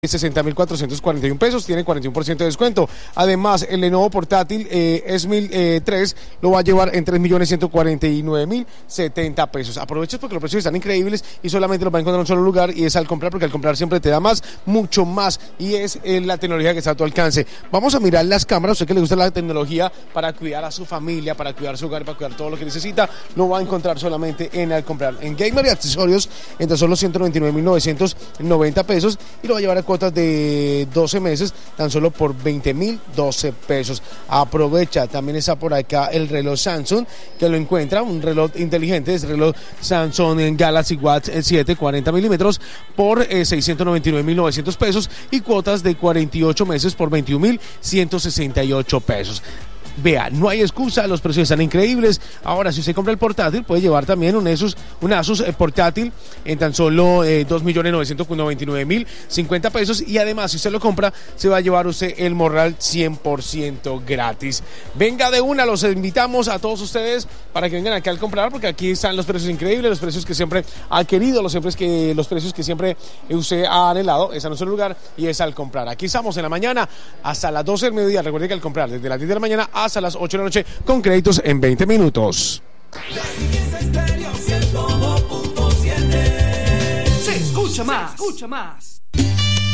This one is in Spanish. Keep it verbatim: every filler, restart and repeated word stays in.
sesenta mil cuatrocientos cuarenta y uno pesos, tiene cuarenta y uno por ciento de descuento. Además, el Lenovo portátil eh, S mil tres lo va a llevar en tres millones ciento cuarenta y nueve mil setenta pesos. Aproveches porque los precios están increíbles y solamente los va a encontrar en un solo lugar, y es al comprar, porque al comprar siempre te da más, mucho más, y es eh, la tecnología que está a tu alcance. Vamos a mirar las cámaras. Usted que le gusta la tecnología para cuidar a su familia, para cuidar su hogar, para cuidar todo lo que necesita, lo va a encontrar solamente en al comprar. En Gamer y accesorios, en tan solo ciento noventa y nueve mil novecientos noventa pesos, y lo va a llevar a cuotas de doce meses tan solo por veinte mil doce pesos. Aprovecha. También está por acá el reloj Samsung, que lo encuentra, un reloj inteligente, es reloj Samsung en Galaxy Watch siete, cuarenta milímetros por eh, seiscientos noventa y nueve mil novecientos pesos, y cuotas de cuarenta y ocho meses por veintiún mil ciento sesenta y ocho pesos. Vea, no hay excusa, los precios están increíbles. Ahora, si usted compra el portátil, puede llevar también un Asus, un Asus eh, portátil en tan solo eh, dos millones novecientos noventa y nueve mil cincuenta pesos, y además, si usted lo compra, se va a llevar usted el morral cien por ciento gratis. Venga de una, los invitamos a todos ustedes para que vengan acá al comprar, porque aquí están los precios increíbles, los precios que siempre ha querido, los, siempre que, los precios que siempre usted ha anhelado. Es a nuestro lugar y es al comprar. Aquí estamos en la mañana hasta las doce del mediodía. Recuerde que al comprar desde las diez de la mañana hasta las ocho de la noche, con créditos en veinte minutos. Se escucha más, escucha más.